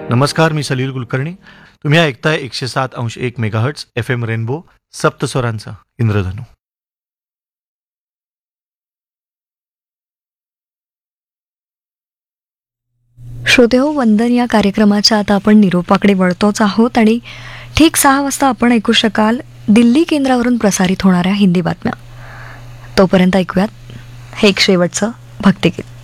नमस्कार, मी सलील कुलकर्णी. तुम्ही ऐकताय 107.1 मेगाहर्ट्ज FM रेनबो, सप्तस्वरांचा इंद्रधनू. श्रोतेहो, वंदन या कार्यक्रमाच्या आता आपण निरोपाकडे वळतोच आहोत आणि ठीक 6 वाजता आपण ऐकू शकाल दिल्ली केंद्रावरून प्रसारित होणाऱ्या हिंदी बातम्या. तोपर्यंत ऐकूयात हे एक शेवटचं भक्तिगीत.